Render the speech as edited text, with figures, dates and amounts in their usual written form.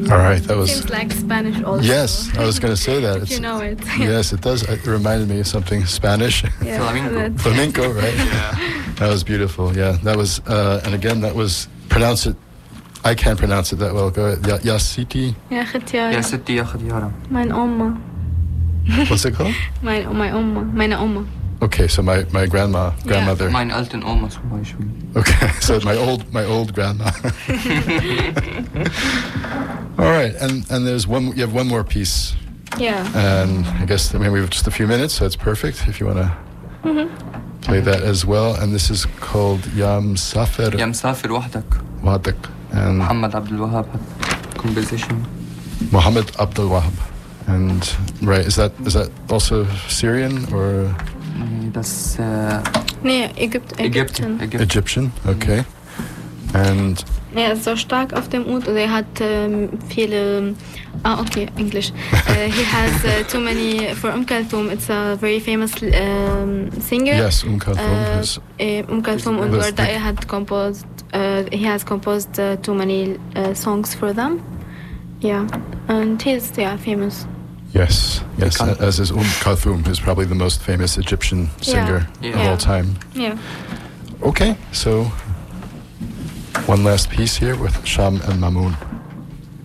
All right, that was... Seems like Spanish also. Yes, I was going to say that. You know it. Yes, it does. It reminded me of something Spanish. Yeah, Flamenco. Flamenco, right? Yeah. That was beautiful. Yeah, that was, and again, that was, pronounce it, I can't pronounce it that well. Go ahead. Yasiti. يا ختيارة. يا ستي يا خديارة. Mein Oma. What's it called? My Oma. Meine Oma. Okay, so my grandmother. Meine alten Oma zum Beispiel. Okay, so my old grandma. All right, and there's you have one more piece. Yeah. And I guess we have just a few minutes, so it's perfect if you want to play that as well. And this is called Ya Msafir يا مسافر وحدك. Wahdak. And محمد عبد الوهاب composition. Muhammad Abdul Wahab. And right, is that also Syrian or Das Nee, Ägypten. Egyptian? Okay. And Er ist so stark auf dem Oud. Er hat viele... okay, English. He has too many... For Kulthum, it's a very famous singer. yes, Kulthum is... Kulthum und Warda, he has composed too many songs for them. Yeah, and he's famous. Yes, as is Kulthum, who's probably the most famous Egyptian singer of all time. Yeah. Okay, so one last piece here with Sham and Mamoun.